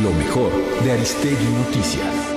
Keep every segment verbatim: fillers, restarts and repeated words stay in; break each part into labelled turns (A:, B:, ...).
A: Lo mejor de Aristegui Noticias.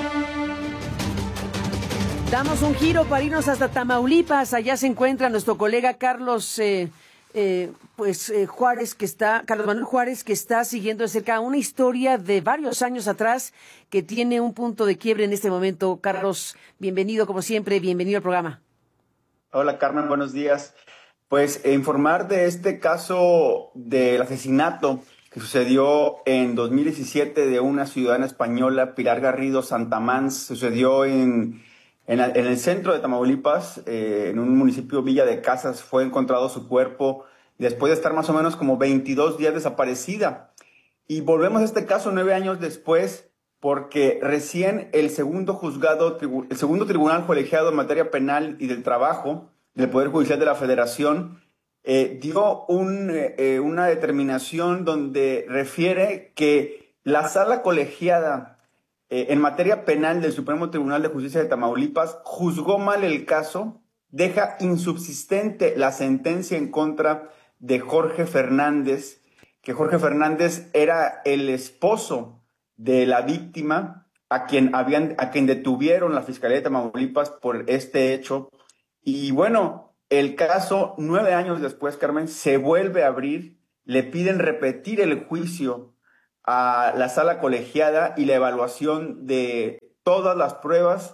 B: Damos un giro para irnos hasta Tamaulipas. Allá se encuentra nuestro colega Carlos eh, eh, pues eh, Juárez, que está, Carlos Manuel Juárez, que está siguiendo de cerca una historia de varios años atrás que tiene un punto de quiebre en este momento. Carlos, bienvenido como siempre, bienvenido al programa.
C: Hola Carmen, buenos días. Pues eh, informar de este caso del asesinato que sucedió en dos mil diecisiete de una ciudadana española, Pilar Garrido Santamans. Sucedió en, en, en el centro de Tamaulipas, eh, en un municipio Villa de Casas. Fue encontrado su cuerpo después de estar más o menos como veintidós días desaparecida. Y volvemos a este caso nueve años después, porque recién el segundo juzgado, el segundo tribunal colegiado en materia penal y del trabajo del Poder Judicial de la Federación eh, dio un, eh, una determinación donde refiere que la sala colegiada eh, en materia penal del Supremo Tribunal de Justicia de Tamaulipas juzgó mal el caso, deja insubsistente la sentencia en contra de Jorge Fernández, que Jorge Fernández era el esposo de la víctima a quien, habían, a quien detuvieron la Fiscalía de Tamaulipas por este hecho. Y bueno, el caso, nueve años después, Carmen, se vuelve a abrir, le piden repetir el juicio a la sala colegiada y la evaluación de todas las pruebas.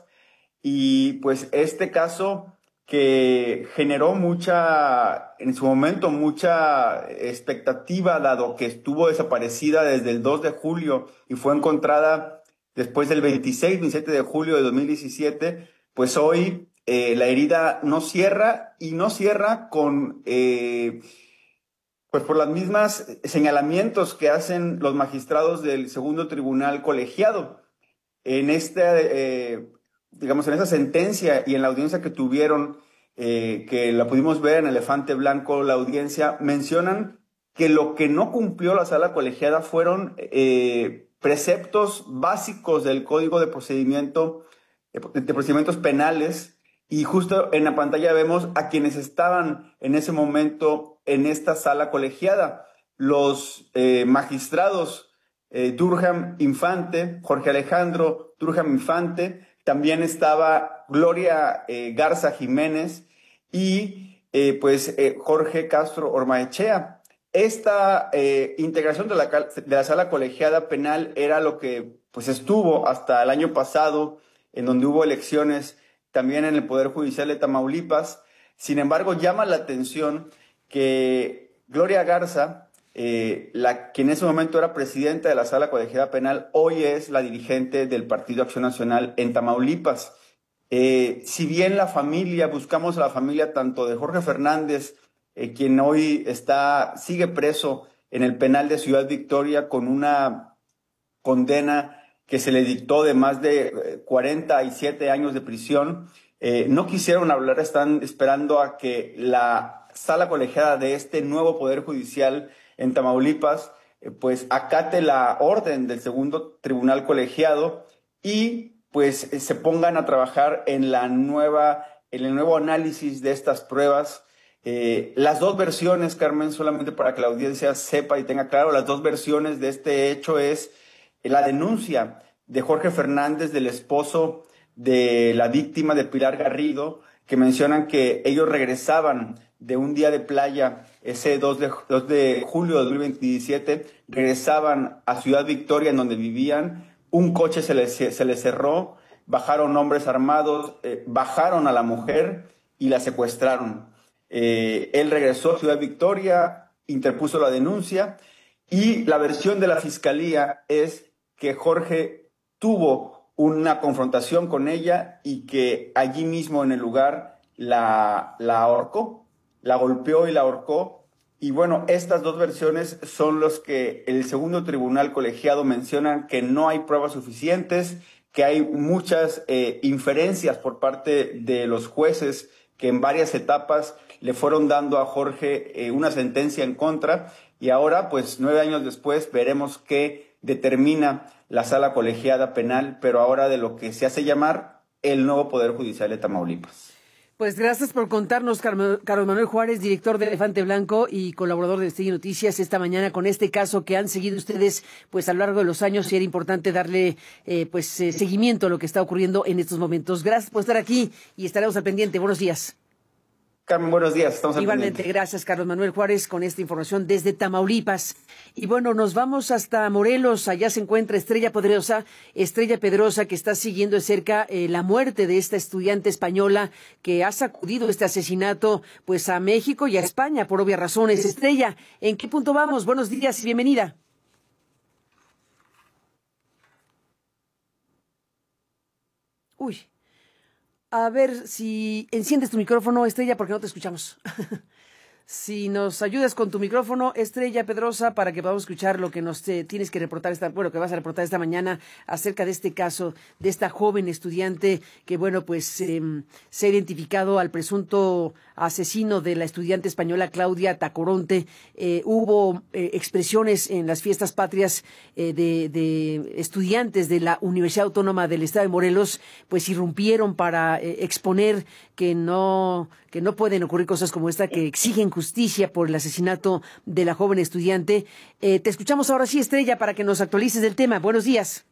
C: Y pues este caso que generó mucha, en su momento, mucha expectativa, dado que estuvo desaparecida desde el dos de julio y fue encontrada después del veintiséis, veintisiete de julio de dos mil diecisiete, pues hoy eh, la herida no cierra y no cierra con, eh, pues por las mismas señalamientos que hacen los magistrados del segundo tribunal colegiado. En esta, eh, digamos, en esa sentencia y en la audiencia que tuvieron, eh, que la pudimos ver en Elefante Blanco, la audiencia, mencionan que lo que no cumplió la sala colegiada fueron eh, preceptos básicos del Código de Procedimiento, de procedimientos penales, y justo en la pantalla vemos a quienes estaban en ese momento en esta sala colegiada. Los eh, magistrados eh, Durham Infante, Jorge Alejandro Durham Infante, también estaba Gloria eh, Garza Jiménez y eh, pues eh, Jorge Castro Ormaechea. Esta eh, integración de la, de la sala colegiada penal era lo que pues estuvo hasta el año pasado, en donde hubo elecciones también en el Poder Judicial de Tamaulipas. Sin embargo, llama la atención que Gloria Garza, eh, la, que en ese momento era presidenta de la Sala Colegiada Penal, hoy es la dirigente del Partido Acción Nacional en Tamaulipas. Eh, si bien la familia, buscamos a la familia tanto de Jorge Fernández, eh, quien hoy está, sigue preso en el penal de Ciudad Victoria con una condena que se le dictó de más de cuarenta y siete años de prisión, eh, no quisieron hablar, están esperando a que la sala colegiada de este nuevo Poder Judicial en Tamaulipas eh, pues acate la orden del segundo tribunal colegiado y pues eh, se pongan a trabajar en la nueva, en el nuevo análisis de estas pruebas. Eh, las dos versiones, Carmen, solamente para que la audiencia sepa y tenga claro, las dos versiones de este hecho es la denuncia de Jorge Fernández, del esposo de la víctima de Pilar Garrido, que mencionan que ellos regresaban de un día de playa, ese dos de julio de dos mil veintisiete, regresaban a Ciudad Victoria, en donde vivían, un coche se les, se les cerró, bajaron hombres armados, eh, bajaron a la mujer y la secuestraron. Eh, él regresó a Ciudad Victoria, interpuso la denuncia y la versión de la fiscalía es que Jorge tuvo una confrontación con ella y que allí mismo en el lugar la, la ahorcó, la golpeó y la ahorcó. Y bueno, estas dos versiones son los que el segundo tribunal colegiado mencionan que no hay pruebas suficientes, que hay muchas eh, inferencias por parte de los jueces que en varias etapas le fueron dando a Jorge eh, una sentencia en contra. Y ahora, pues nueve años después, veremos qué determina la sala colegiada penal, pero ahora de lo que se hace llamar el nuevo Poder Judicial de Tamaulipas.
B: Pues gracias por contarnos, Carlos Manuel Juárez, director de Elefante Blanco y colaborador de Destello Noticias esta mañana con este caso que han seguido ustedes pues a lo largo de los años y era importante darle eh, pues eh, seguimiento a lo que está ocurriendo en estos momentos. Gracias por estar aquí y estaremos al pendiente. Buenos días.
C: Carmen, buenos días. Estamos al
B: Igualmente,
C: pendiente.
B: Gracias, Carlos Manuel Juárez, con esta información desde Tamaulipas. Y bueno, nos vamos hasta Morelos. Allá se encuentra Estrella Pedrosa, Estrella Pedrosa, que está siguiendo de cerca eh, la muerte de esta estudiante española que ha sacudido este asesinato pues a México y a España por obvias razones. Estrella, ¿en qué punto vamos? Buenos días y bienvenida. Uy. A ver si enciendes tu micrófono, Estrella, porque no te escuchamos. Si nos ayudas con tu micrófono, Estrella Pedrosa, para que podamos escuchar lo que nos te, tienes que reportar, esta, bueno, que vas a reportar esta mañana acerca de este caso, de esta joven estudiante que, bueno, pues eh, se ha identificado al presunto asesino de la estudiante española Claudia Tacoronte. Eh, hubo eh, expresiones en las fiestas patrias eh, de, de estudiantes de la Universidad Autónoma del Estado de Morelos, pues irrumpieron para eh, exponer que no, que no pueden ocurrir cosas como esta, que exigen justicia por el asesinato de la joven estudiante. Eh, te escuchamos ahora sí, Estrella, para que nos actualices del tema. Buenos días.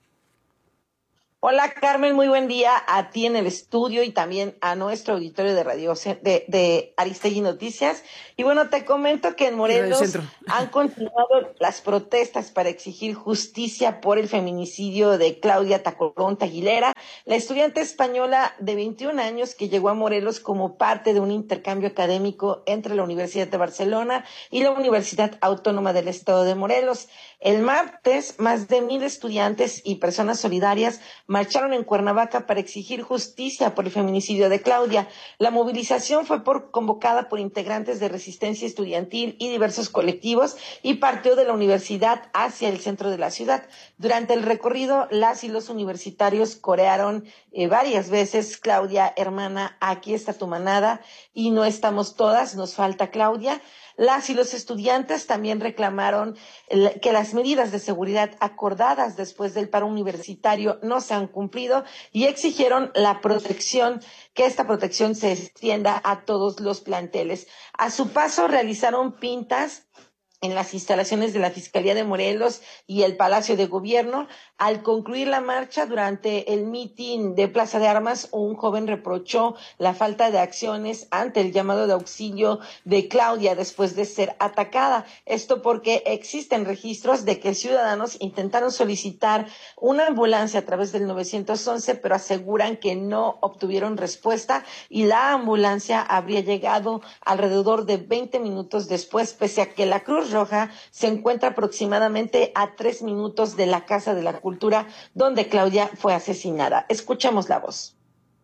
D: Hola, Carmen, muy buen día a ti en el estudio y también a nuestro auditorio de radio de, de Aristegui Noticias. Y bueno, te comento que en Morelos han continuado las protestas para exigir justicia por el feminicidio de Claudia Tacoronte Aguilera, la estudiante española de veintiún años que llegó a Morelos como parte de un intercambio académico entre la Universidad de Barcelona y la Universidad Autónoma del Estado de Morelos. El martes, más de mil estudiantes y personas solidarias marcharon en Cuernavaca para exigir justicia por el feminicidio de Claudia. La movilización fue por, convocada por integrantes de Resistencia Estudiantil y diversos colectivos y partió de la universidad hacia el centro de la ciudad. Durante el recorrido, las y los universitarios corearon eh, varias veces: Claudia, hermana, aquí está tu manada, y no estamos todas, nos falta Claudia. Las y los estudiantes también reclamaron que las medidas de seguridad acordadas después del paro universitario no se han cumplido y exigieron la protección, que esta protección se extienda a todos los planteles. A su paso realizaron pintas en las instalaciones de la Fiscalía de Morelos y el Palacio de Gobierno. Al concluir la marcha, durante el mitin de Plaza de Armas, un joven reprochó la falta de acciones ante el llamado de auxilio de Claudia después de ser atacada. Esto porque existen registros de que ciudadanos intentaron solicitar una ambulancia a través del nueve once, pero aseguran que no obtuvieron respuesta y la ambulancia habría llegado alrededor de veinte minutos después, pese a que la Cruz Roja se encuentra aproximadamente a tres minutos de la Casa de la Cultura, donde Claudia fue asesinada. Escuchamos la voz.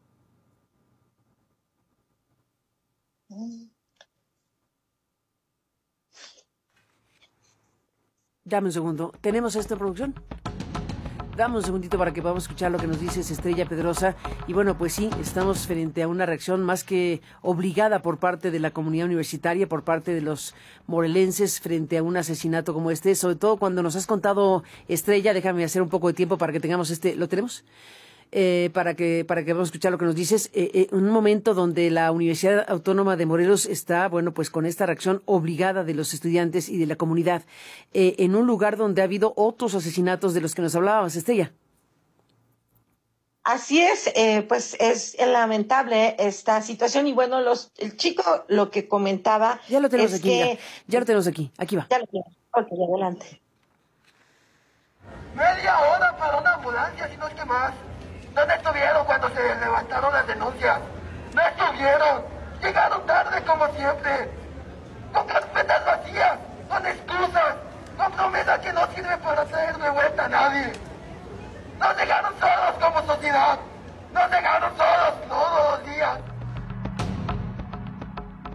B: Dame un segundo. ¿Tenemos esta producción? Dame un segundito para que podamos escuchar lo que nos dice Estrella Pedrosa. Y bueno, pues sí, estamos frente a una reacción más que obligada por parte de la comunidad universitaria, por parte de los morelenses, frente a un asesinato como este. Sobre todo cuando nos has contado, Estrella, déjame hacer un poco de tiempo para que tengamos este... ¿Lo tenemos? Eh, para que para que vamos a escuchar lo que nos dices, eh, eh, un momento donde la Universidad Autónoma de Morelos está, bueno, pues con esta reacción obligada de los estudiantes y de la comunidad, eh, en un lugar donde ha habido otros asesinatos de los que nos hablábamos, Estrella.
D: Así es, eh, pues es lamentable esta situación y bueno, los el chico lo que comentaba
B: ya lo tenemos
D: es
B: aquí,
D: que...
B: mira, ya lo tenemos aquí, aquí va.
D: Ya lo tenemos, ok, adelante.
E: Media hora para una ambulancia, si no es que más. ¿Dónde estuvieron cuando se levantaron las denuncias? No estuvieron. Llegaron tarde como siempre. Con carpetas vacías, con excusas, con promesas que no sirven para traer de vuelta a nadie. Nos dejaron solos como sociedad. Nos dejaron solos todos los días.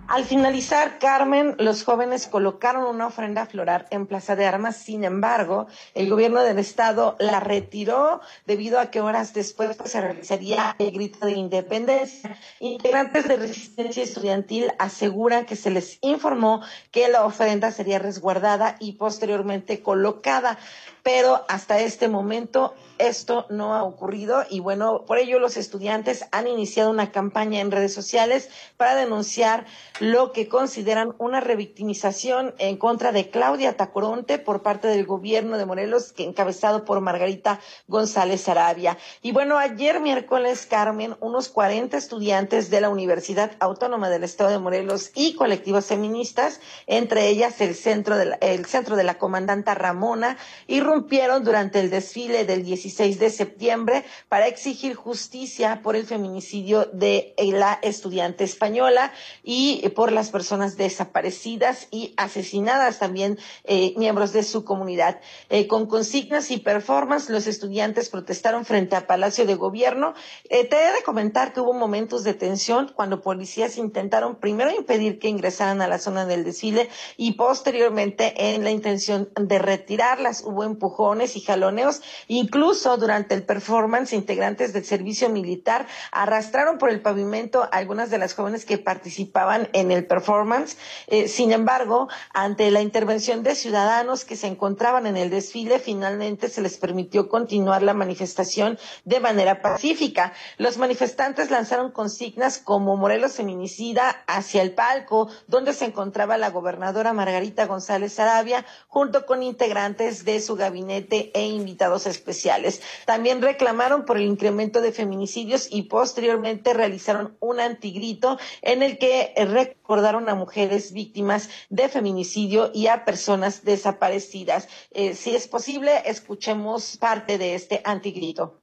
D: Al finalizar, Carmen, los jóvenes colocaron una ofrenda floral en Plaza de Armas. Sin embargo, el gobierno del estado la retiró debido a que horas después pues, se realizaría el grito de independencia. Integrantes de Resistencia Estudiantil aseguran que se les informó que la ofrenda sería resguardada y posteriormente colocada, pero hasta este momento esto no ha ocurrido y bueno, por ello los estudiantes han iniciado una campaña en redes sociales para denunciar lo que consideran una revictimización en contra de Claudia Tacoronte por parte del gobierno de Morelos, que encabezado por Margarita González Arabia. Y bueno, ayer miércoles, Carmen, unos cuarenta estudiantes de la Universidad Autónoma del Estado de Morelos y colectivos feministas, entre ellas el centro de la, el centro de la comandanta Ramona, irrumpieron durante el desfile del dieciséis de septiembre para exigir justicia por el feminicidio de la estudiante española y por las personas desaparecidas y asesinadas también eh, miembros de su comunidad. Eh, con consignas y performance, los estudiantes protestaron frente al Palacio de Gobierno. Eh, te he de comentar que hubo momentos de tensión cuando policías intentaron primero impedir que ingresaran a la zona del desfile y posteriormente en la intención de retirarlas. Hubo empujones y jaloneos. Incluso durante el performance, integrantes del servicio militar arrastraron por el pavimento a algunas de las jóvenes que participaban en el performance. Eh, sin embargo, ante la intervención de ciudadanos que se encontraban en el desfile, finalmente se les permitió continuar la manifestación de manera pacífica. Los manifestantes lanzaron consignas como Morelos feminicida hacia el palco, donde se encontraba la gobernadora Margarita González Arabia, junto con integrantes de su gabinete e invitados especiales. También reclamaron por el incremento de feminicidios y posteriormente realizaron un antigrito en el que recordaron a mujeres víctimas de feminicidio y a personas desaparecidas. Eh, si es posible, escuchemos parte de este antigrito.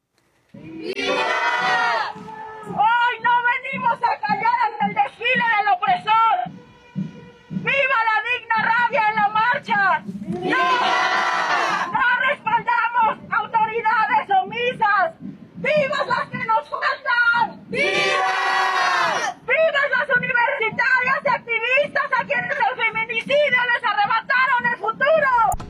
F: ¡Viva! Hoy no venimos a callar ante el desfile del opresor. ¡Viva la digna rabia en la marcha! ¡No! ¡No respaldamos autoridades omisas! ¡Vivas las que nos faltan! ¡Viva! ¡Vivas las universitarias y activistas a quienes el feminicidio les arrebataron el futuro!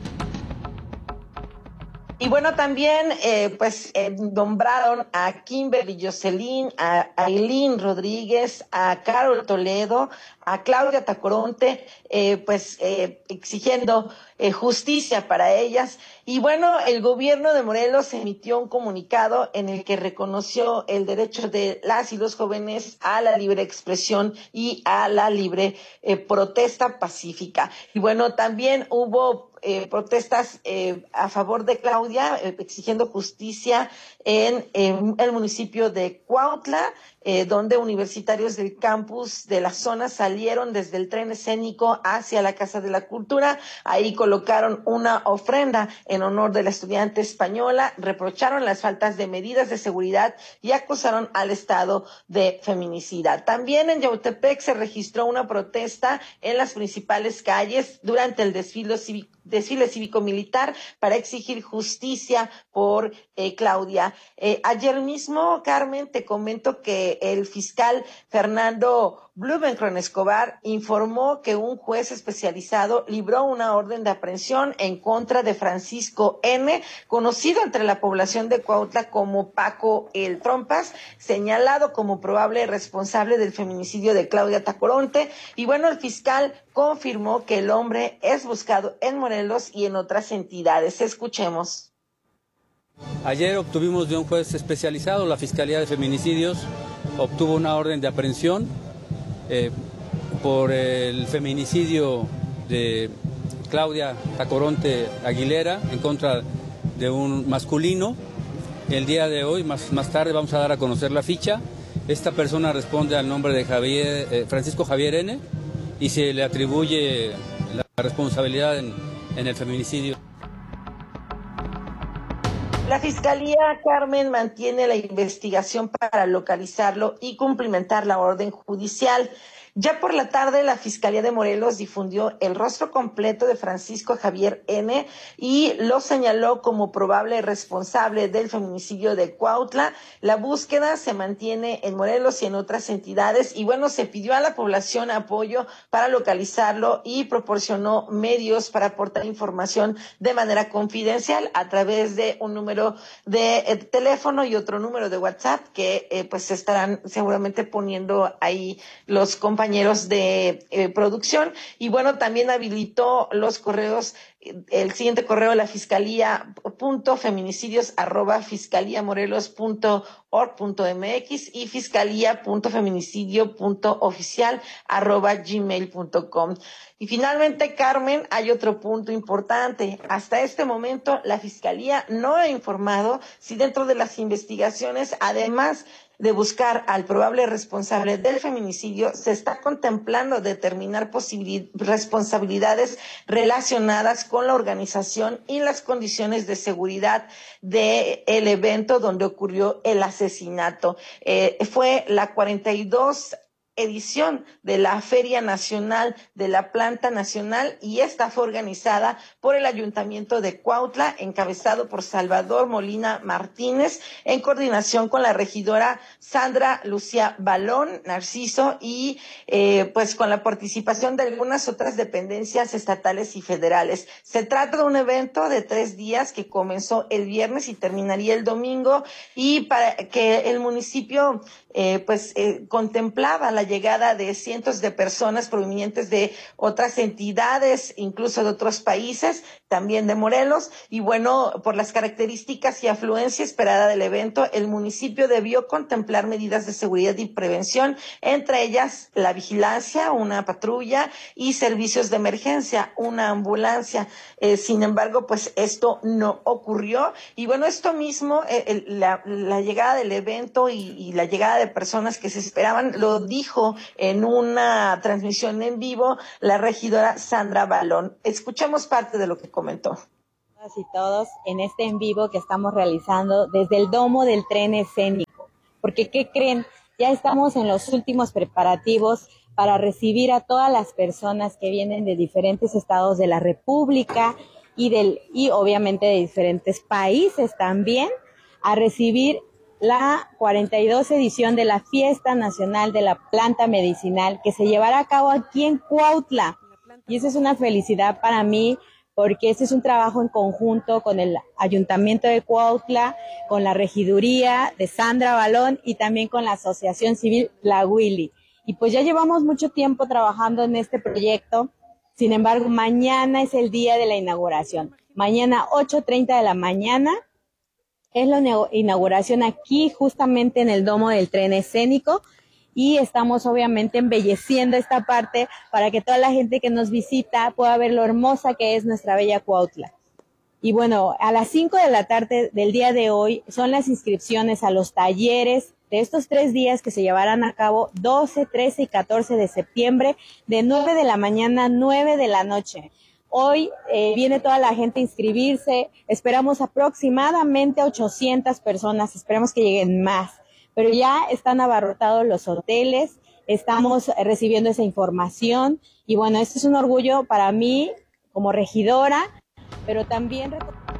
D: Y bueno, también eh, pues eh, nombraron a Kimberly Jocelyn, a Aileen Rodríguez, a Carol Toledo, a Claudia Tacoronte, eh, pues eh, exigiendo eh, justicia para ellas. Y bueno, el gobierno de Morelos emitió un comunicado en el que reconoció el derecho de las y los jóvenes a la libre expresión y a la libre eh, protesta pacífica. Y bueno, también hubo Eh, protestas eh, a favor de Claudia, eh, exigiendo justicia en, en el municipio de Cuautla, eh, donde universitarios del campus de la zona salieron desde el tren escénico hacia la Casa de la Cultura. Ahí colocaron una ofrenda en honor de la estudiante española, reprocharon las faltas de medidas de seguridad y acusaron al Estado de feminicida. También en Yautepec se registró una protesta en las principales calles durante el desfile cívico desfile cívico-militar para exigir justicia por eh, Claudia. Eh, ayer mismo, Carmen, te comento que el fiscal Fernando Blumenkron Escobar informó que un juez especializado libró una orden de aprehensión en contra de Francisco N., conocido entre la población de Cuautla como Paco el Trompas, señalado como probable responsable del feminicidio de Claudia Tacoronte. Y bueno, el fiscal confirmó que el hombre es buscado en Morelos y en otras entidades. Escuchemos.
G: Ayer obtuvimos de un juez especializado, la Fiscalía de Feminicidios obtuvo una orden de aprehensión eh, por el feminicidio de Claudia Tacoronte Aguilera en contra de un masculino. El día de hoy, más, más tarde, vamos a dar a conocer la ficha. Esta persona responde al nombre de Javier, eh, Francisco Javier N., y se le atribuye la responsabilidad en, en el feminicidio.
D: La Fiscalía, Carmen, mantiene la investigación para localizarlo y cumplimentar la orden judicial. Ya por la tarde, la Fiscalía de Morelos difundió el rostro completo de Francisco Javier N. y lo señaló como probable responsable del feminicidio de Cuautla. La búsqueda se mantiene en Morelos y en otras entidades y bueno, se pidió a la población apoyo para localizarlo y proporcionó medios para aportar información de manera confidencial a través de un número de eh, teléfono y otro número de WhatsApp que eh, pues se estarán seguramente poniendo ahí los compañeros de eh, producción. Y bueno, también habilitó los correos, el siguiente correo de la fiscalía, punto feminicidios arroba fiscalía morelos punto org punto mx y fiscalía punto feminicidio punto oficial arroba gmail punto com. Y finalmente, Carmen, hay otro punto importante. Hasta este momento, la Fiscalía no ha informado si dentro de las investigaciones, además de buscar al probable responsable del feminicidio, se está contemplando determinar posibil- responsabilidades relacionadas con la organización y las condiciones de seguridad del evento donde ocurrió el asesinato. Eh, fue la cuarenta y dos edición de la Feria Nacional de la Planta Nacional y esta fue organizada por el Ayuntamiento de Cuautla, encabezado por Salvador Molina Martínez, en coordinación con la regidora Sandra Lucía Balón Narciso y eh, pues con la participación de algunas otras dependencias estatales y federales. Se trata de un evento de tres días que comenzó el viernes y terminaría el domingo y para que el municipio eh, pues eh, contemplaba la llegada de cientos de personas provenientes de otras entidades, incluso de otros países, también de Morelos, y bueno, por las características y afluencia esperada del evento, el municipio debió contemplar medidas de seguridad y prevención, entre ellas la vigilancia, una patrulla y servicios de emergencia, una ambulancia. Eh, sin embargo, pues esto no ocurrió, y bueno, esto mismo, eh, el, la, la llegada del evento y, y la llegada de personas que se esperaban, lo dijo en una transmisión en vivo la regidora Sandra Balón. Escuchemos parte de lo que comentó.
H: Todas y todos en este en vivo que estamos realizando desde el domo del tren escénico, porque ¿qué creen? Ya estamos en los últimos preparativos para recibir a todas las personas que vienen de diferentes estados de la República y del y obviamente de diferentes países también, a recibir la cuarenta y dos edición de la Fiesta Nacional de la Planta Medicinal que se llevará a cabo aquí en Cuautla. Y eso es una felicidad para mí porque este es un trabajo en conjunto con el Ayuntamiento de Cuautla, con la Regiduría de Sandra Balón y también con la Asociación Civil La Willy. Y pues ya llevamos mucho tiempo trabajando en este proyecto. Sin embargo, mañana es el día de la inauguración. Mañana ocho treinta de la mañana es la inauguración aquí justamente en el domo del tren escénico y estamos obviamente embelleciendo esta parte para que toda la gente que nos visita pueda ver lo hermosa que es nuestra bella Cuautla. Y bueno, a las cinco de la tarde del día de hoy son las inscripciones a los talleres de estos tres días que se llevarán a cabo doce, trece y catorce de septiembre de nueve de la mañana a nueve de la noche. Hoy eh, viene toda la gente a inscribirse, esperamos aproximadamente ochocientas personas, esperemos que lleguen más, pero ya están abarrotados los hoteles, estamos recibiendo esa información y bueno, esto es un orgullo para mí como regidora, pero también...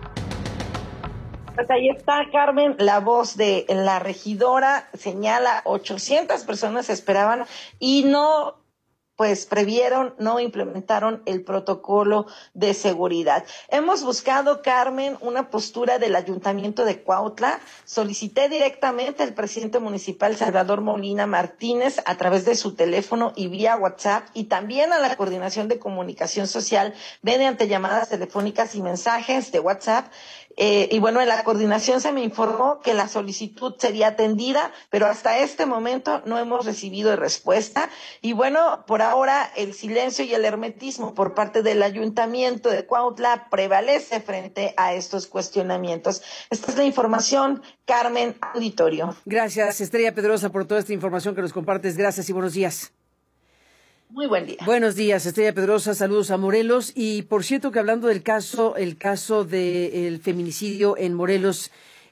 D: Pues ahí está, Carmen, la voz de la regidora, señala ochocientas personas esperaban y no... pues previeron, no implementaron el protocolo de seguridad. Hemos buscado, Carmen, una postura del Ayuntamiento de Cuautla. Solicité directamente al presidente municipal Salvador Molina Martínez a través de su teléfono y vía WhatsApp y también a la Coordinación de Comunicación Social mediante llamadas telefónicas y mensajes de WhatsApp. Eh, y bueno, en la coordinación se me informó que la solicitud sería atendida, pero hasta este momento no hemos recibido respuesta. Y bueno, por ahora el silencio y el hermetismo por parte del Ayuntamiento de Cuautla prevalece frente a estos cuestionamientos. Esta es la información, Carmen, auditorio.
B: Gracias, Estrella Pedrosa, por toda esta información que nos compartes. Gracias y buenos días.
D: Muy buen día.
B: Buenos días, Estrella Pedrosa, saludos a Morelos. Y por cierto que hablando del caso, el caso del feminicidio en Morelos,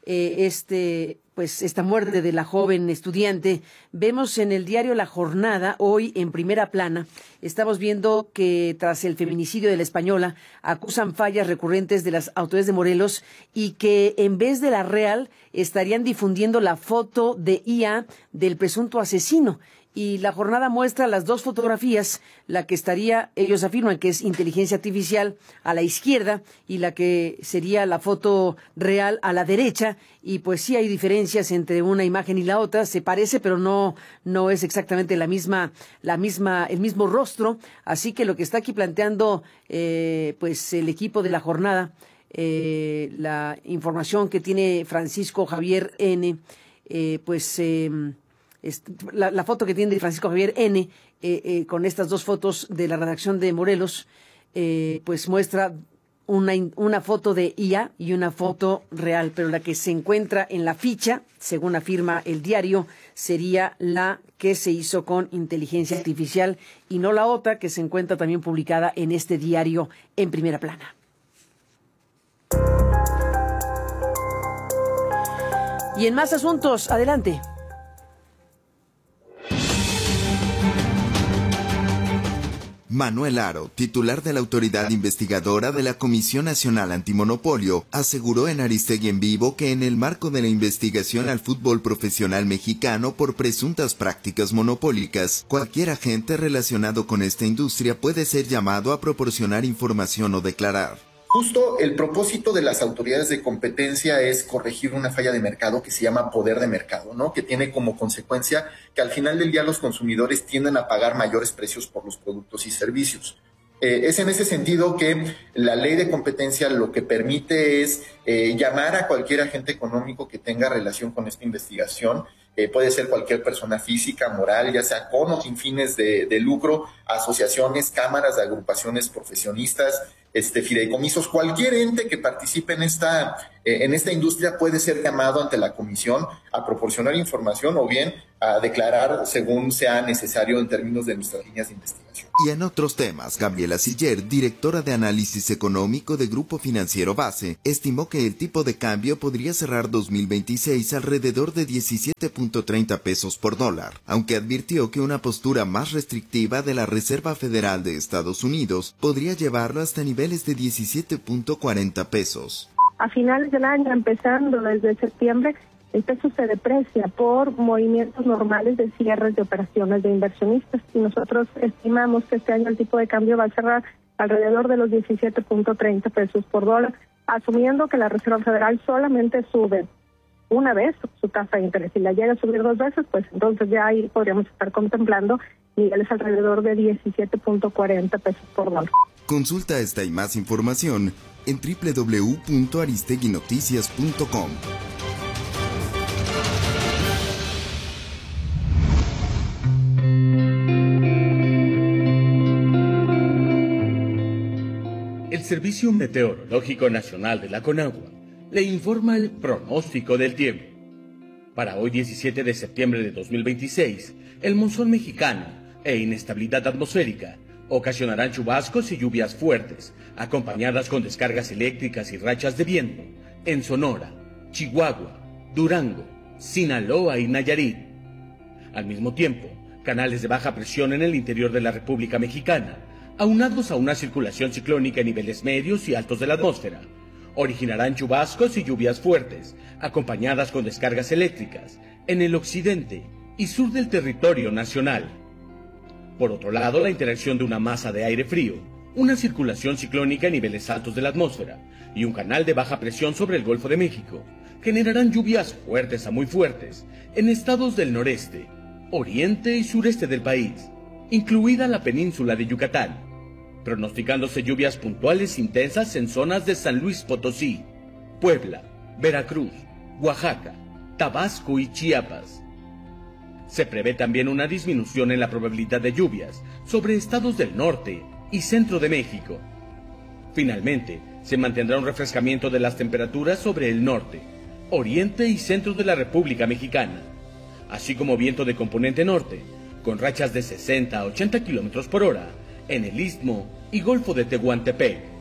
B: eh, este, pues esta muerte de la joven estudiante. Vemos en el diario La Jornada, hoy en primera plana, estamos viendo que tras el feminicidio de la Española, acusan fallas recurrentes de las autoridades de Morelos y que en vez de la real estarían difundiendo la foto de I A del presunto asesino. Y La Jornada muestra las dos fotografías, la que estaría, ellos afirman que es inteligencia artificial a la izquierda y la que sería la foto real a la derecha, y pues sí hay diferencias entre una imagen y la otra, se parece pero no no es exactamente la misma la misma el mismo rostro, así que lo que está aquí planteando eh, pues el equipo de La Jornada, eh, la información que tiene Francisco Javier N, eh, pues eh, La, la foto que tiene de Francisco Javier N, eh, eh, con estas dos fotos de la redacción de Morelos, eh, pues muestra una, una foto de I A y una foto real, pero la que se encuentra en la ficha, según afirma el diario, sería la que se hizo con inteligencia artificial y no la otra que se encuentra también publicada en este diario en primera plana. Y en más asuntos, adelante.
I: Manuel Aro, titular de la autoridad investigadora de la Comisión Nacional Antimonopolio, aseguró en Aristegui en Vivo que en el marco de la investigación al fútbol profesional mexicano por presuntas prácticas monopólicas, cualquier agente relacionado con esta industria puede ser llamado a proporcionar información o declarar.
J: Justo el propósito de las autoridades de competencia es corregir una falla de mercado que se llama poder de mercado, ¿no? Que tiene como consecuencia que al final del día los consumidores tienden a pagar mayores precios por los productos y servicios. Eh, es en ese sentido que la ley de competencia lo que permite es eh, llamar a cualquier agente económico que tenga relación con esta investigación. Eh, puede ser cualquier persona física, moral, ya sea con o sin fines de, de lucro, asociaciones, cámaras de agrupaciones profesionistas, este, fideicomisos, cualquier ente que participe en esta, eh, en esta industria puede ser llamado ante la comisión a proporcionar información o bien a declarar según sea necesario en términos de nuestras líneas de investigación.
I: Y en otros temas, Gabriela Siller, directora de análisis económico de Grupo Financiero Base, estimó que el tipo de cambio podría cerrar dos mil veintiséis alrededor de diecisiete punto treinta pesos por dólar, aunque advirtió que una postura más restrictiva de la Reserva Federal de Estados Unidos podría llevarlo hasta niveles de diecisiete punto cuarenta pesos.
K: A finales del año, empezando desde septiembre, el peso se deprecia por movimientos normales de cierres de operaciones de inversionistas y nosotros estimamos que este año el tipo de cambio va a cerrar alrededor de los diecisiete punto treinta pesos por dólar, asumiendo que la Reserva Federal solamente sube una vez su tasa de interés. Si la llega a subir dos veces, pues entonces ya ahí podríamos estar contemplando niveles alrededor de diecisiete punto cuarenta pesos por dólar.
I: Consulta esta y más información en doble u doble u doble u punto aristegui noticias punto com.
L: El Servicio Meteorológico Nacional de la Conagua le informa el pronóstico del tiempo. Para hoy diecisiete de septiembre de dos mil veintiséis, el monzón mexicano e inestabilidad atmosférica ocasionarán chubascos y lluvias fuertes, acompañadas con descargas eléctricas y rachas de viento en Sonora, Chihuahua, Durango, Sinaloa y Nayarit. Al mismo tiempo, canales de baja presión en el interior de la República Mexicana, aunados a una circulación ciclónica en niveles medios y altos de la atmósfera, originarán chubascos y lluvias fuertes, acompañadas con descargas eléctricas en el occidente y sur del territorio nacional. Por otro lado, la interacción de una masa de aire frío, una circulación ciclónica en niveles altos de la atmósfera y un canal de baja presión sobre el Golfo de México generarán lluvias fuertes a muy fuertes en estados del noreste, oriente y sureste del país, incluida la península de Yucatán, pronosticándose lluvias puntuales intensas en zonas de San Luis Potosí, Puebla, Veracruz, Oaxaca, Tabasco y Chiapas. Se prevé también una disminución en la probabilidad de lluvias sobre estados del norte y centro de México. Finalmente, se mantendrá un refrescamiento de las temperaturas sobre el norte, oriente y centro de la República Mexicana, así como viento de componente norte, con rachas de sesenta a ochenta kilómetros por hora en el Istmo y Golfo de Tehuantepec.